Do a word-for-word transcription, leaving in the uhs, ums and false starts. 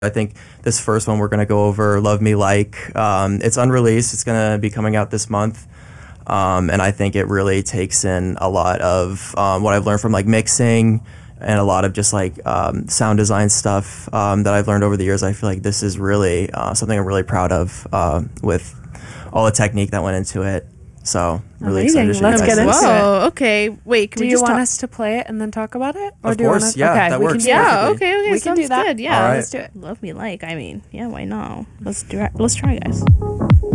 I think this first one we're going to go over, Love Me Like. Um, it's unreleased. It's going to be coming out this month. Um, and I think it really takes in a lot of um, what I've learned from like mixing and a lot of just like um, sound design stuff um, that I've learned over the years. I feel like this is really uh, something I'm really proud of uh, with all the technique that went into it. So really Amazing. excited to show Let's you get guys into this. it. Whoa, okay. Wait, can Do we you just want talk? us to play it and then talk about it? Or Of do you course, want to? yeah, okay, that we works. can do Yeah, that. okay, okay. We sounds can do that. good. Yeah, All right. Let's do it. Love Me Like. I mean, yeah, why not? Let's do. Let's try, guys.